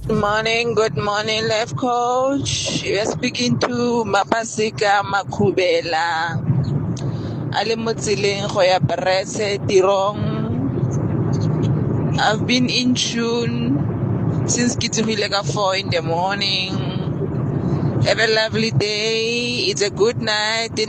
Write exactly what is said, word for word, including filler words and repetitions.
morning, good morning, Life Coach. You're speaking to Mapasika Makubela. Ale mo tseleng go ya Bretse tirong. I've been in tune since ke tsogile ka four in the morning. Have a lovely day. It's a good night.